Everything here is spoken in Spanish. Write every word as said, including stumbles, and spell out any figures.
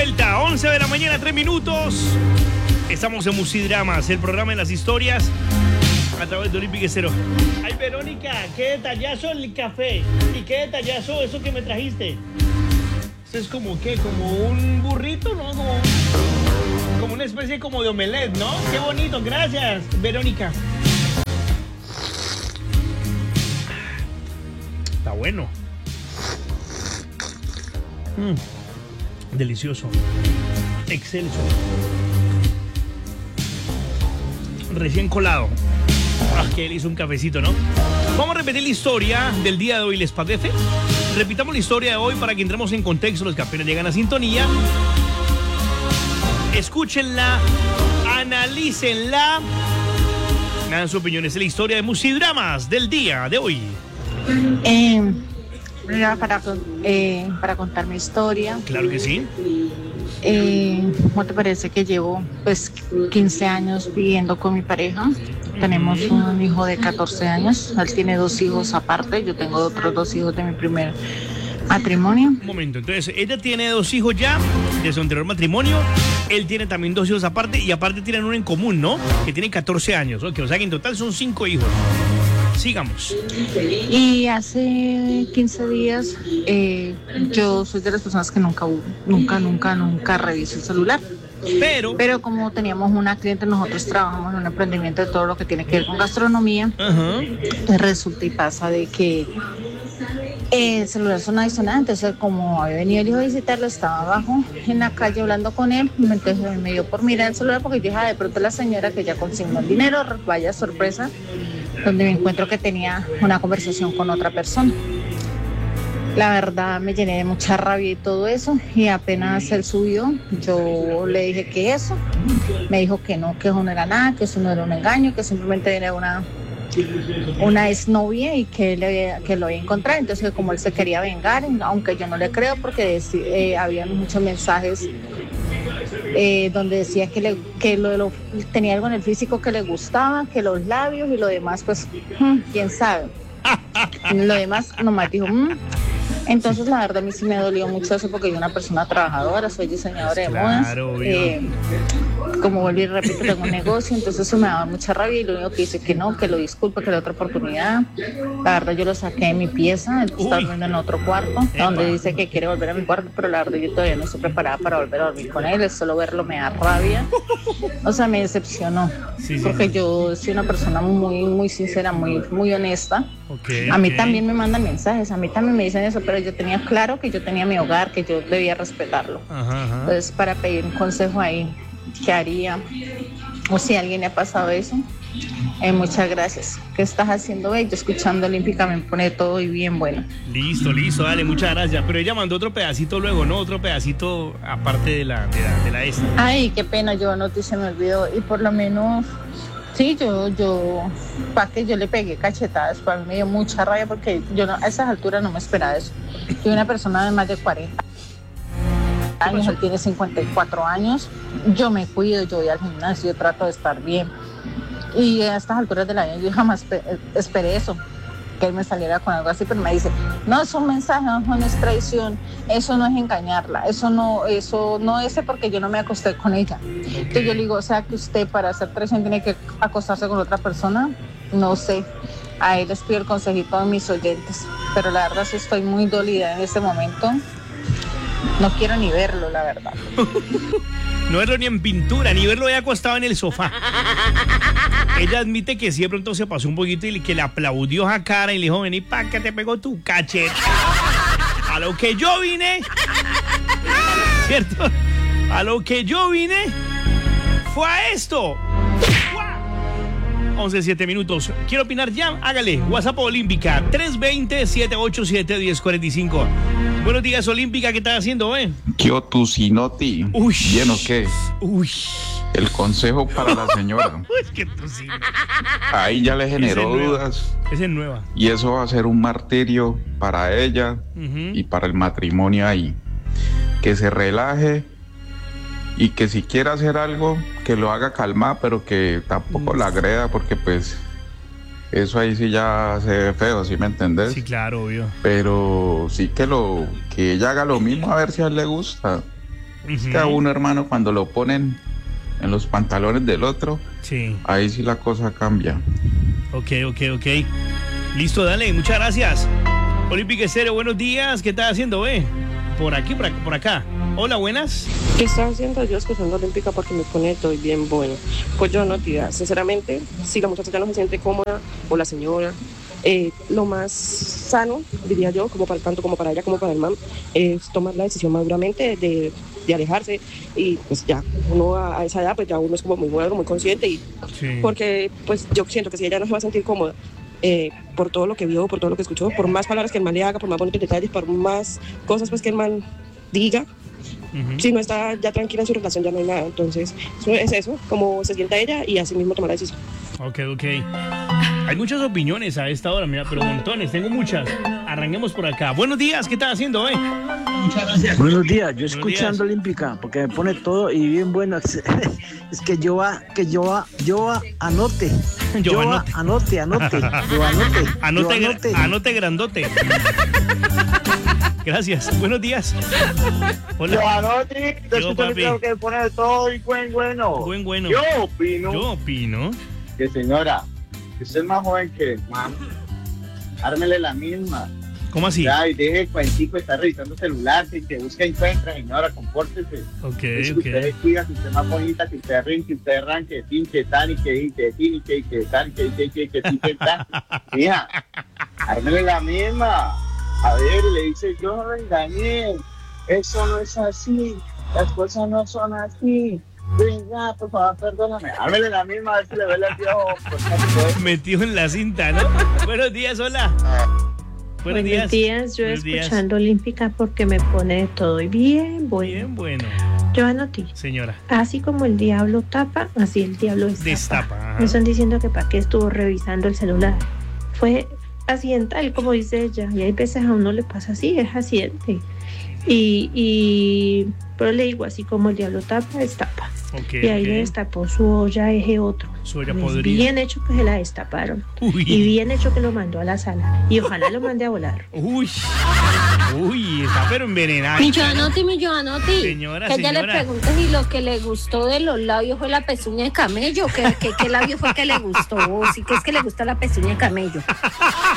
vuelta, once de la mañana, tres minutos. Estamos en Musidramas, el programa de las historias a través de Olímpica Estéreo. Ay, Verónica, qué detallazo el café y qué detallazo eso que me trajiste. Esto es como, ¿qué? Como un burrito, ¿no? Como, como una especie como de omelette, ¿no? Qué bonito, gracias, Verónica. Está bueno. Mm, delicioso. Excelso. Recién colado. Ah, que él hizo un cafecito, ¿no? Vamos a repetir la historia del día de hoy, ¿les parece? Repitamos la historia de hoy para que entremos en contexto, los que apenas llegan a sintonía. Escúchenla, analícenla. Me dan su opinión. Es la historia de Musidramas del día de hoy. Eh, para, eh, para contar mi historia. Claro que sí. Eh, ¿Cómo te parece que llevo pues quince años viviendo con mi pareja? Tenemos un hijo de catorce años, él tiene dos hijos aparte, yo tengo otros dos hijos de mi primer matrimonio. Un momento, entonces ella tiene dos hijos ya de su anterior matrimonio, él tiene también dos hijos aparte y aparte tienen uno en común, ¿no? Que tiene catorce años, okay, o sea que en total son cinco hijos. Sigamos. Y hace quince días eh, yo soy de las personas que nunca, nunca, nunca, nunca reviso el celular. Pero, Pero como teníamos una cliente, nosotros trabajamos en un emprendimiento de todo lo que tiene que ver con gastronomía. Uh-huh. Resulta y pasa de que el celular sonaba y sonaba, entonces como había venido el hijo a visitarlo, estaba abajo en la calle hablando con él, entonces me dio por mirar el celular porque yo dije, ah, de pronto la señora que ya consignó el dinero, vaya sorpresa, donde me encuentro que tenía una conversación con otra persona. La verdad me llené de mucha rabia y todo eso, y apenas él subió, yo le dije que eso, me dijo que no, que eso no era nada, que eso no era un engaño, que simplemente era una, una exnovia y que, él había, que lo había encontrado, entonces como él se quería vengar, aunque yo no le creo porque eh, había muchos mensajes eh, donde decía que, le, que lo, lo, tenía algo en el físico que le gustaba, que los labios y lo demás, pues, quién sabe. Lo demás nomás dijo, mmm. Entonces la verdad a mí sí me dolió mucho eso porque yo soy una persona trabajadora, soy diseñadora de claro, modas, eh, como volví y repito, tengo un negocio, entonces eso me daba mucha rabia y lo único que dice que no, que lo disculpe, que la otra oportunidad. La verdad yo lo saqué de mi pieza, él está durmiendo en otro cuarto, Epa. donde dice que quiere volver a mi cuarto, pero la verdad yo todavía no estoy preparada para volver a dormir con él, solo verlo me da rabia, o sea, me decepcionó, sí, sí, porque sí. Yo soy una persona muy, muy sincera, muy, muy honesta. Okay, a mí okay. también me mandan mensajes, a mí también me dicen eso, pero yo tenía claro que yo tenía mi hogar, que yo debía respetarlo. Ajá, ajá. Entonces, para pedir un consejo ahí, ¿qué haría? O si a alguien le ha pasado eso, eh, muchas gracias. ¿Qué estás haciendo, Bello? Escuchando Olímpica me pone todo y bien bueno. Listo, listo, dale, muchas gracias. Pero ella mandó otro pedacito luego, ¿no? Otro pedacito aparte de la, de la, de la esta. Ay, qué pena, yo no te se me olvidó. Y por lo menos... Sí, yo, yo, para que yo le pegué cachetadas, para mí me dio mucha rabia porque yo no, a esas alturas no me esperaba eso. Soy una persona de más de cuarenta años, él tiene cincuenta y cuatro años, yo me cuido, yo voy al gimnasio, yo trato de estar bien. Y a estas alturas del año yo jamás esperé eso, que él me saliera con algo así, pero me dice, no es un mensaje, no es traición, eso no es engañarla, eso no, eso no es porque yo no me acosté con ella. Okay. Entonces yo le digo, o sea que usted para hacer traición tiene que acostarse con otra persona, no sé, ahí les pido el consejito a mis oyentes, pero la verdad sí estoy muy dolida en este momento, no quiero ni verlo, la verdad. No verlo ni en pintura, ni verlo ya acostado en el sofá. Ella admite que sí de pronto se pasó un poquito y que le aplaudió a cara y le dijo, vení pa' que te pegó tu cachete. A lo que yo vine, ¿cierto? A lo que yo vine fue a esto. once, siete minutos. ¿Quiero opinar ya? Hágale. WhatsApp Olímpica tres dos cero, siete ocho siete, uno cero cuatro cinco. Buenos días, Olímpica. ¿Qué estás haciendo, eh? Kyoto Sinoti. Uy. ¿Bien o qué? Uy. El consejo para la señora. Uy, que tú sí. Ahí ya le generó Esa dudas. Esa es nueva. Y eso va a ser un martirio para ella uh-huh. y para el matrimonio ahí. Que se relaje y que si quiere hacer algo, que lo haga calmar, pero que tampoco la agreda, porque pues eso ahí sí ya se ve feo, ¿sí me entendés? Sí, claro, obvio. Pero sí que lo que ella haga lo mismo, a ver si a él le gusta. Uh-huh. Es que a uno, hermano, cuando lo ponen en los pantalones del otro, sí, ahí sí la cosa cambia. Ok, ok, ok. Listo, dale, muchas gracias. Olímpica Estéreo, buenos días. ¿Qué estás haciendo, eh? Por aquí, por acá, por acá. Hola, buenas. ¿Qué está haciendo yo escuchando Olímpica porque me pone todo bien bueno? Pues yo no, tía, sinceramente, si la muchacha ya no se siente cómoda, o la señora, eh, lo más sano, diría yo, como para tanto como para ella como para el man, es tomar la decisión maduramente de, de alejarse. Y pues ya, uno a, a esa edad, pues ya uno es como muy maduro, muy consciente. Y sí. Porque pues yo siento que si ella no se va a sentir cómoda, Eh, por todo lo que vio, por todo lo que escuchó, por más palabras que el man le haga, por más bonitos detalles, por más cosas pues que el man diga, uh-huh. Si no está ya tranquila en su relación ya no hay nada. Entonces eso es eso, como se sienta ella y así mismo tomar la decisión. Ok, ok. Hay muchas opiniones a esta hora, mira, pero montones, tengo muchas. Arranquemos por acá. Buenos días, ¿qué estás haciendo, eh? Muchas gracias. Buenos días, yo Buenos escuchando días. Olímpica, porque me pone todo y bien bueno. Es que yo va, que yo va, yo va, anote. Yo Yo anote. va, anote, anote. Yo anote. Anote, yo anote. anote grandote. Gracias. Buenos días. Hola. Yo anote, te Yo, escucho papi. lo que pone todo y buen bueno. Buen bueno. Yo opino Yo opino. que, señora, que usted es más joven que man, ármele la misma. ¿Cómo así? Ya, y deje el cuentico, está revisando celular, si te busca encuentra, señora, compórtese. Ok, Es que ok. usted se cuida, que usted es más bonita, que usted rin, que usted ran, que tin, que tan, y que y que tin, y que y que tan, que que que que tin, que tan. Mija, ármele la misma. A ver, le dice, yo no lo engañé, eso no es así, las cosas no son así. Venga, por favor, perdóname. Ármele la misma, a ver si le ve el piojo. Metido en la cinta, ¿no? Buenos días, hola. Buenos, Buenos días. días, yo Buenos días. escuchando Olímpica porque me pone todo y bien bueno. Bien, bueno. Yo anoté, Señora. así como el diablo tapa, así el diablo destapa. Destapa, ajá. Me están diciendo que para qué estuvo revisando el celular. Fue accidental, como dice ella, y hay veces a uno le pasa así, es accidente. Y, y pero le digo, así como el diablo tapa, destapa. Okay, y ahí okay. le destapó su olla eje otro. Su olla Pues podrida. bien hecho que se la destaparon. Uy. Y bien hecho que lo mandó a la sala. Y ojalá lo mande a volar. Uy. Uy, está pero envenenada. Mi Joanotti, mi Joanotti. Señora, que ella señora. le pregunte si lo que le gustó de los labios fue la pezuña de camello. ¿Qué, qué, qué labio fue que le gustó? O si que es que le gusta la pezuña de camello.